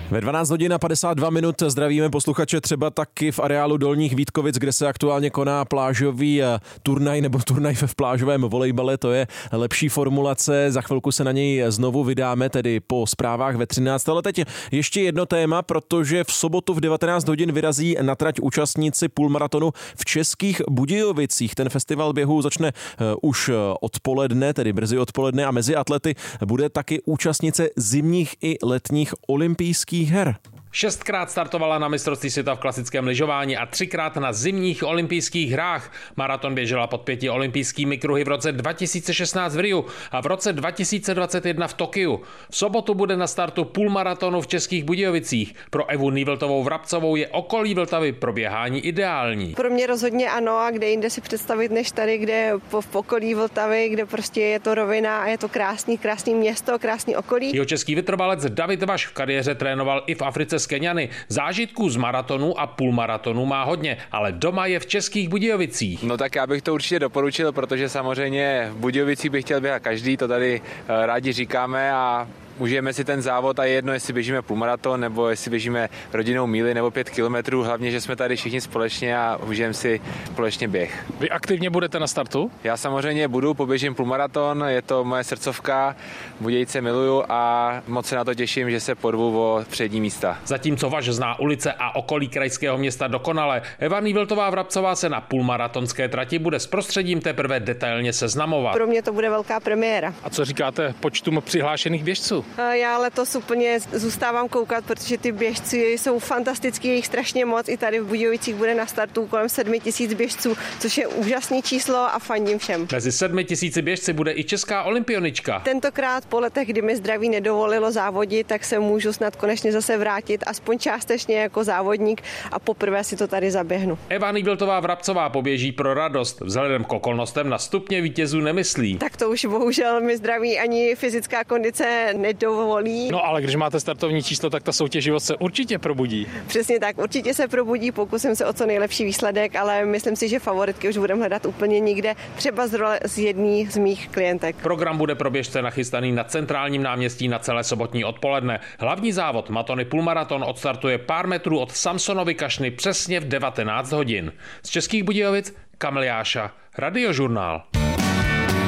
Ve 12 hodin a 52 minut zdravíme posluchače třeba taky v areálu Dolních Vítkovic, kde se aktuálně koná plážový turnaj nebo turnaj v plážovém volejbale. To je lepší formulace. Za chvilku se na něj znovu vydáme, tedy po zprávách ve 13. Ale teď ještě jedno téma, protože v sobotu v 19 hodin vyrazí na trať účastníci půlmaratonu v Českých Budějovicích. Ten festival běhu začne už odpoledne, tedy brzy odpoledne, a mezi atlety bude taky účastnice zimních i letních olympijských her. 6krát startovala na mistrovství světa v klasickém lyžování a 3krát na zimních olympijských hrách. Maraton běžela pod 5 olympijskými kruhy v roce 2016 v Riu a v roce 2021 v Tokiu. V sobotu bude na startu půlmaratonu v Českých Budějovicích. Pro Evu Nývltovou Vrabcovou je okolí Vltavy pro běhání ideální. Pro mě rozhodně ano, a kde jinde si představit než tady, kde v okolí Vltavy, kde prostě je to rovina a je to krásný město, krásný okolí. Jihočeský vytrvalec David Vaš v kariéře trénoval i v Africe s Keňany. Zážitků z maratonu a půlmaratonu má hodně, ale doma je v Českých Budějovicích. No tak já bych to určitě doporučil, protože samozřejmě v Budějovicích by chtěl běhat každý, to tady rádi říkáme a užijeme si ten závod a je jedno, jestli běžíme půlmaraton nebo jestli běžíme rodinnou míli nebo 5 kilometrů, hlavně, že jsme tady všichni společně a užijeme si společně běh. Vy aktivně budete na startu? Já samozřejmě poběžím půlmaraton, je to moje srdcovka, Budějce miluju a moc se na to těším, že se porvu o přední místa. Zatímco Vaš zná ulice a okolí krajského města dokonale, Eva Nývltová Vrabcová se na půlmaratonské trati bude s prostředím teprve detailně seznamovat. Pro mě to bude velká premiéra. A co říkáte počtu přihlášených běžců? Já letos úplně zůstávám koukat, protože ty běžci jsou fantastický, je jich strašně moc. I tady v Budějovicích bude na startu kolem 7 000 běžců, což je úžasné číslo a fandím všem. Mezi 7 000 běžci bude i česká olympionička. Tentokrát po letech, kdy mi zdraví nedovolilo závodit, tak se můžu snad konečně zase vrátit, aspoň částečně jako závodník, a poprvé si to tady zaběhnu. Eva Nývltová Vrabcová poběží pro radost. Vzhledem k okolnostem na stupně vítězů nemyslí. Tak to už bohužel mi zdraví ani fyzická kondice nedovolí. No ale když máte startovní číslo, tak ta soutěživost se určitě probudí. Přesně tak, určitě se probudí, pokusím se o co nejlepší výsledek, ale myslím si, že favoritky už budeme hledat úplně nikde, třeba z jedné z mých klientek. Program bude pro běžce nachystaný na centrálním náměstí na celé sobotní odpoledne. Hlavní závod Matony půlmaraton odstartuje pár metrů od Samsonovy kašny přesně v 19 hodin. Z Českých Budějovic Kamil Jáša, Radiožurnál.